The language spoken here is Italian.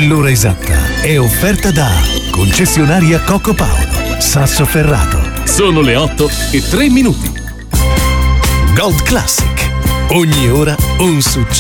L'ora esatta è offerta da Concessionaria Coco Paolo, Sassoferrato. Sono le 8:03. Gold Classic. Ogni ora un successo.